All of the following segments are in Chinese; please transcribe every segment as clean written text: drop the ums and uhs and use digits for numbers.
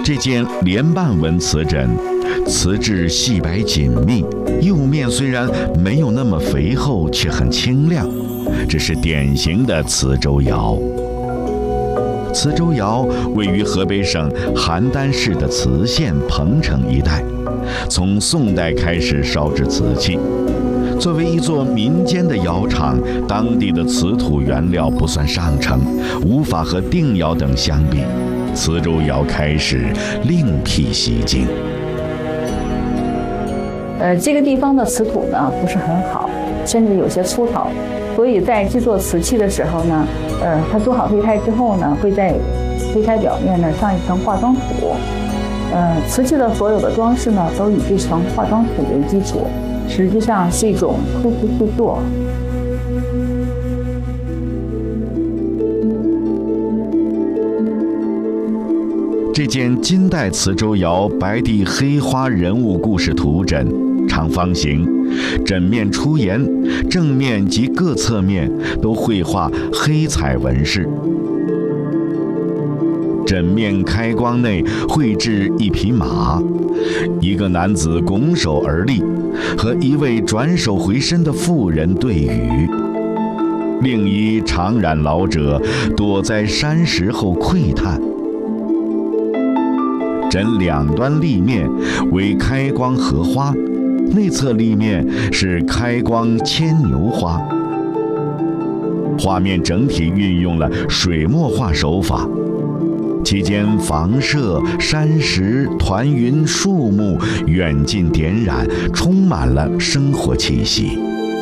这件莲瓣纹瓷枕，瓷质细白紧密，釉面虽然没有那么肥厚，却很清亮，这是典型的磁州窑。磁州窑位于河北省邯郸市的磁县彭城一带，从宋代开始烧制瓷器。作为一座民间的窑厂，当地的瓷土原料不算上乘，无法和定窑等相比。磁州窑开始另辟蹊径。 这个地方的瓷土呢不是很好，甚至有些粗糙，所以在制作瓷器的时候呢，它做好胚胎之后呢，会在胚胎表面呢上一层化妆土。瓷器的所有的装饰呢，都以这层化妆土为基础，实际上是一种粗制细做。 这件金代磁州窑白地黑花人物故事图枕，长方形，枕面出檐，正面及各侧面都绘画黑彩纹饰。枕面开光内绘制一匹马，一个男子拱手而立，和一位转手回身的妇人对语。另一长髯老者躲在山石后喟叹。枕两端立面为开光荷花，内侧立面是开光牵牛花。画面整体运用了水墨画手法，其间房舍、山石、团云、树木远近点染，充满了生活气息。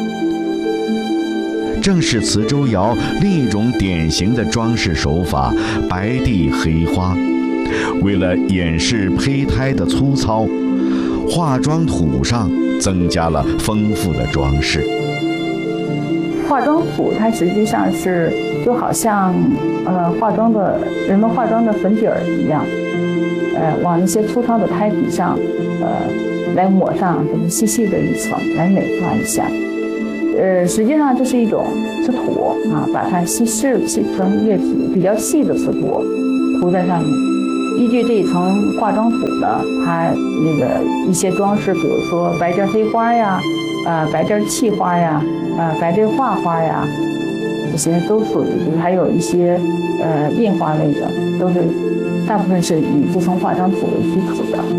正是磁州窑另一种典型的装饰手法——白地黑花。为了掩饰胚胎的粗糙，化妆土上增加了丰富的装饰。 化妆土它实际上是就好像人们化妆的粉底儿一样，往一些粗糙的胎皮上来抹上这么细细的一层，来美化一下。实际上这是一种瓷土啊，把它稀成液体比较细的瓷土涂在上面。依据这一层化妆土呢，它那个一些装饰，比如说白针黑花呀，白针气花呀，白针画花呀，这些都属于，还有一些印花类的，都是大部分是以这层化妆土为基础的。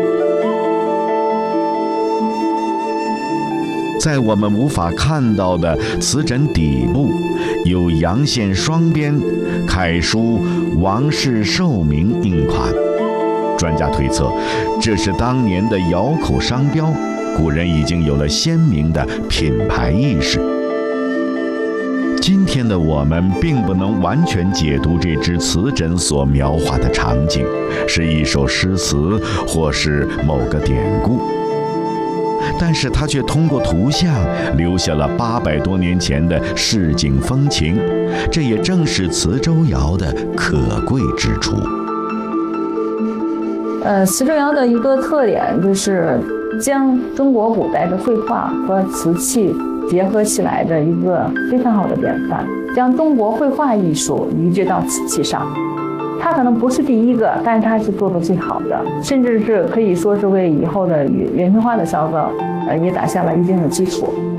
在我们无法看到的瓷枕底部，有阳线双边楷书王氏寿名印款。专家推测，这是当年的窑口商标，古人已经有了鲜明的品牌意识。今天的我们并不能完全解读这只瓷枕所描画的场景，是一首诗词，或是某个典故。但是它却通过图像留下了800多年前的市井风情，这也正是磁州窑的可贵之处。 磁州窑的一个特点就是将中国古代的绘画和瓷器结合起来的一个非常好的典范，将中国绘画艺术移植到瓷器上。它可能不是第一个，但是它是做的最好的，甚至是可以说是为以后的元青花的烧造也打下了一定的基础。